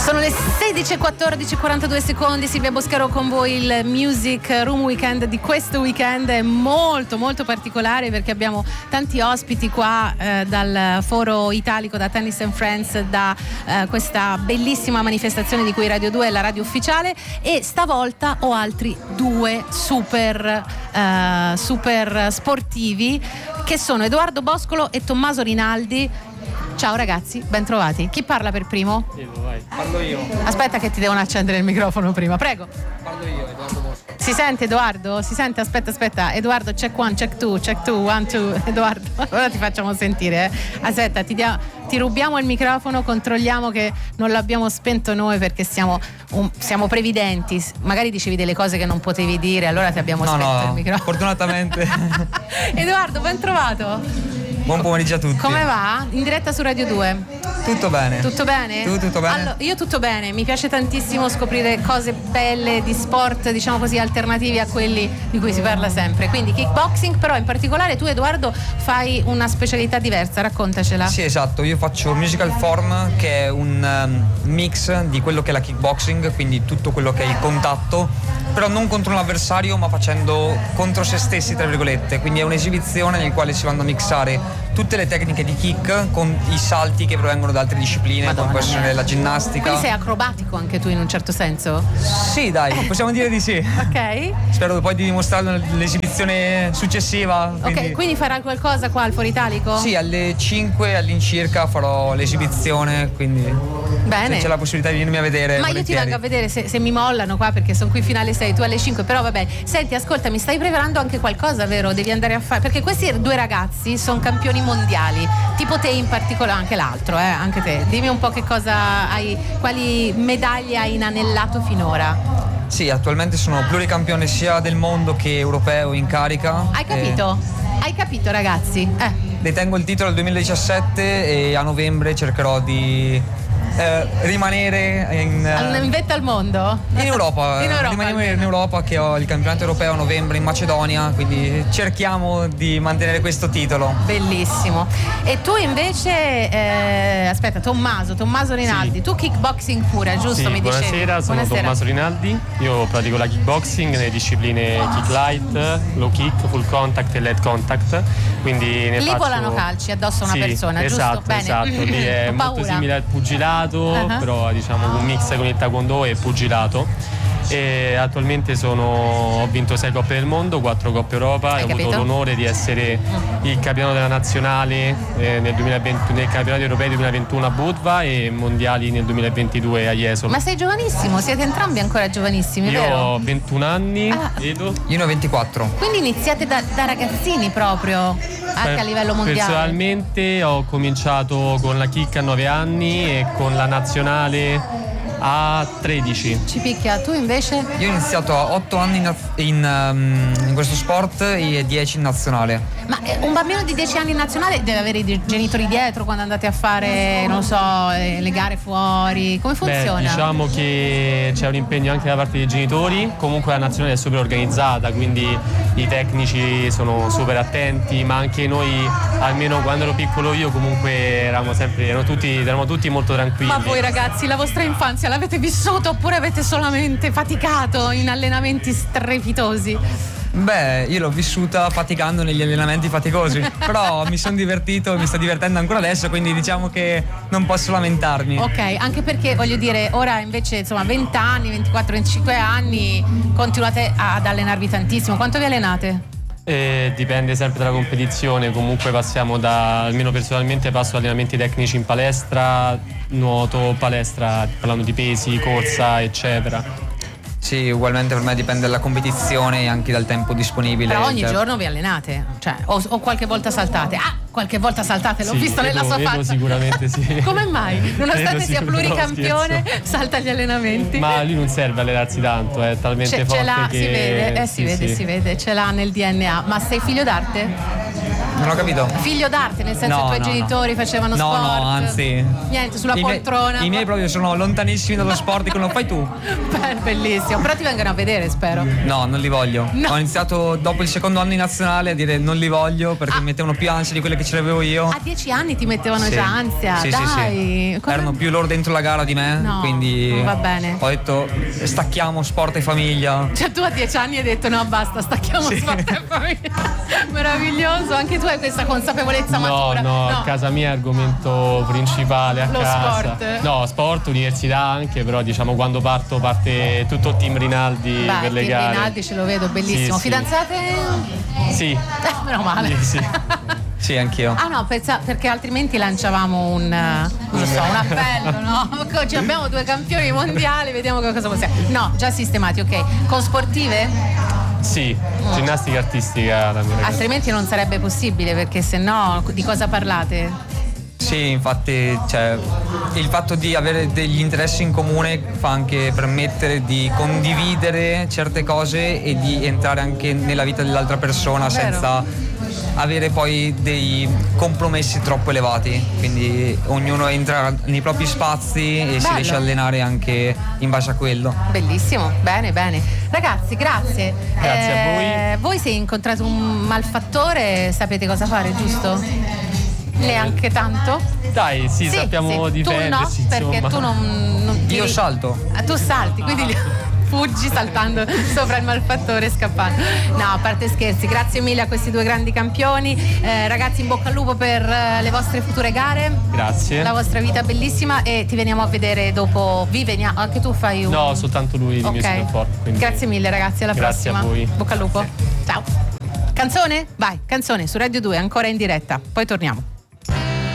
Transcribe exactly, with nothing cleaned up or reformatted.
Sono le sedici e quattordici, quarantadue secondi. Silvia Boscaro con voi. Il Music Room Weekend di questo weekend è molto molto particolare perché abbiamo tanti ospiti qua eh, dal Foro Italico, da Tennis and Friends, da eh, questa bellissima manifestazione di cui Radio due è la radio ufficiale, e stavolta ho altri due super eh, super sportivi che sono Edoardo Boscolo e Tommaso Rinaldi. Ciao ragazzi, ben trovati. Chi parla per primo? Io, vai. Parlo io. Aspetta che ti devono accendere il microfono prima, prego. Parlo io, Edoardo Bosco. Si sente Edoardo? Si sente? Aspetta, aspetta. Edoardo, check one, check two, check two, one, two. Edoardo, ora ti facciamo sentire. Eh. Aspetta, ti, dia- ti rubiamo il microfono, controlliamo che non l'abbiamo spento noi perché siamo, un- siamo previdenti. Magari dicevi delle cose che non potevi dire, allora ti abbiamo no, spento no, il microfono. Fortunatamente. Edoardo, ben trovato. Buon pomeriggio a tutti. Come va? In diretta su Radio due. Tutto bene. Tutto bene? Tu tutto bene? Allora, io tutto bene, mi piace tantissimo scoprire cose belle di sport, diciamo così, alternativi a quelli di cui si parla sempre. Quindi kickboxing, però in particolare tu, Edoardo, fai una specialità diversa, raccontacela. Sì, esatto, io faccio musical form, che è un um, mix di quello che è la kickboxing, quindi tutto quello che è il contatto, però non contro un avversario ma facendo contro se stessi, tra virgolette. Quindi è un'esibizione nel quale si vanno a mixare tutte le tecniche di kick con i salti che provengono da altre discipline, Madonna come può essere mia. la ginnastica. Quindi sei acrobatico anche tu in un certo senso? Sì, dai, possiamo dire di sì. Ok. Spero poi di dimostrarlo nell'esibizione successiva. Quindi... Ok, quindi farai qualcosa qua al Foro Italico? Sì, alle cinque all'incirca farò l'esibizione, quindi Bene. se c'è la possibilità di venirmi a vedere. Ma io ti vengo a vedere se, se mi mollano qua, perché sono qui fino alle sei, tu alle cinque, però vabbè. Senti, ascolta, mi stai preparando anche qualcosa, vero? Devi andare a fare, perché questi due ragazzi sono campioni mondiali, tipo te in particolare, anche l'altro, eh, anche te. Dimmi un po' che cosa hai, quali medaglie hai inanellato finora. Sì, attualmente sono pluricampione sia del mondo che europeo in carica. Hai capito? E... Hai capito, ragazzi? Eh. Detengo il titolo del duemiladiciassette e a novembre cercherò di eh, rimanere in, in vetta al mondo? In Europa. in Europa Rimaniamo in Europa, che ho il campionato europeo a novembre in Macedonia, quindi cerchiamo di mantenere questo titolo. Bellissimo. E tu invece, eh, aspetta, Tommaso, Tommaso Rinaldi, sì. Tu kickboxing pure, giusto? Sì, mi buonasera, dicevi? sono Buonasera. Tommaso Rinaldi, io pratico la kickboxing nelle discipline kick light, low kick, full contact e light contact, quindi ne Lì faccio... volano calci addosso a una sì, persona, esatto, giusto? Bene. Esatto, lì è Ho molto paura. simile al pugilato, uh-huh. però diciamo un mix con il taekwondo e pugilato. E attualmente sono, ho vinto sei coppe del mondo, quattro coppe Europa. Hai e ho capito? avuto l'onore di essere il capitano della nazionale eh, nel, duemilaventi, nel campionato europeo duemilaventuno a Budva e mondiali nel duemilaventidue a Jesolo. Ma sei giovanissimo, siete entrambi ancora giovanissimi, Io vero? ho ventuno anni, Ah. Edo. Io ne ho ventiquattro. Quindi iniziate da, da ragazzini proprio, anche a livello mondiale. Personalmente ho cominciato con la kick a nove anni e con la nazionale a tredici. Ci picchia, tu invece? Io ho iniziato a otto anni in, in, um, in questo sport e dieci in nazionale. Ma eh, un bambino di dieci anni in nazionale deve avere i genitori dietro quando andate a fare, non so, eh, le gare fuori. Come funziona? Beh, diciamo che c'è un impegno anche da parte dei genitori. Comunque la nazionale è super organizzata, quindi i tecnici sono super attenti, ma anche noi, almeno quando ero piccolo io, comunque eravamo sempre, erano tutti, eravamo tutti molto tranquilli. Ma voi ragazzi, la vostra infanzia l'avete vissuta oppure avete solamente faticato in allenamenti strepitosi? Beh, io l'ho vissuta faticando negli allenamenti faticosi, però mi sono divertito e mi sto divertendo ancora adesso, quindi diciamo che non posso lamentarmi. Ok, anche perché voglio dire, ora invece insomma venti anni, ventiquattro, venticinque anni continuate ad allenarvi tantissimo. Quanto vi allenate? Eh, dipende sempre dalla competizione, comunque passiamo da, almeno personalmente passo allenamenti tecnici in palestra, nuoto, palestra, parlando di pesi, corsa, eccetera. Sì, ugualmente per me dipende dalla competizione e anche dal tempo disponibile. Però ogni cioè... giorno vi allenate, cioè, o, o qualche volta saltate. Ah, qualche volta saltate, l'ho sì, visto vedo, nella sua vedo faccia. Sicuramente sì. Come mai? Nonostante Vedo sia sì, pluricampione, no, salta gli allenamenti. Ma lui non serve allenarsi tanto, è talmente Ce, forte ce l'ha, che... si vede, eh, si sì, vede, sì. si vede, ce l'ha nel D N A. Ma sei figlio d'arte? Non ho capito. Figlio d'arte, nel senso No, i tuoi no, genitori no. facevano No, sport. no, anzi. Niente, sulla I miei- poltrona. I miei proprio sono lontanissimi dallo sport, dicono fai tu. Beh, bellissimo. Però ti vengono a vedere, spero. No, non li voglio. No. Ho iniziato dopo il secondo anno in nazionale a dire non li voglio perché Ah. mi mettevano più ansia di quelle che ce l'avevo io. A dieci anni ti mettevano Sì. già ansia. Sì, Dai. sì, sì. Come- Erano più loro dentro la gara di me, No, quindi non va bene. ho detto stacchiamo sport e famiglia. Cioè tu a dieci anni hai detto no basta, stacchiamo Sì. sport e famiglia. Meraviglioso, anche tu hai questa consapevolezza No, matura. no, a casa mia è argomento principale a Lo casa. sport? No, sport, università anche, però diciamo quando parto parte tutto il team Rinaldi Beh, per le Tim gare. Rinaldi ce lo vedo, bellissimo. Sì, sì. Fidanzate? Sì. Eh, meno male. Sì, sì. Sì, anch'io. Ah no, pensa- perché altrimenti lanciavamo un, eh, non so, un appello, no? Oggi abbiamo due campioni mondiali, vediamo che cosa possiamo. No, già sistemati, ok. Con sportive? Sì, ginnastica artistica la mia ragazza. Altrimenti non sarebbe possibile, perché se no di cosa parlate? Sì, infatti, cioè, il fatto di avere degli interessi in comune fa anche permettere di condividere certe cose e di entrare anche nella vita dell'altra persona Vero. senza avere poi dei compromessi troppo elevati. Quindi ognuno entra nei propri spazi e si Bello. riesce a allenare anche in base a quello. Bellissimo, bene, bene. Ragazzi, grazie. Grazie a voi. Voi se incontrate un malfattore sapete cosa fare, giusto? Neanche tanto? Dai, sì, sappiamo sì. difenderci, Tu no, perché insomma. tu non, non ti Io ri- salto. Ah, tu salti, quindi li- fuggi saltando sopra il malfattore e scappando. No, a parte scherzi, grazie mille a questi due grandi campioni. Eh, ragazzi, in bocca al lupo per eh, le vostre future gare. Grazie. La vostra vita bellissima e ti veniamo a vedere dopo. Vi veniamo, anche tu fai un. No, soltanto lui di Ok. Musical Form, quindi- Grazie mille ragazzi, alla Grazie prossima. a voi. Bocca al lupo. Ciao. Canzone? Vai, canzone su Radio due, ancora in diretta. Poi torniamo.